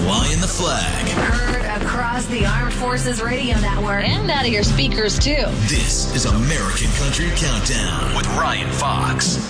flying the flag. Heard across the Armed Forces Radio Network. And out of your speakers, too. This is American Country Countdown with Ryan Fox.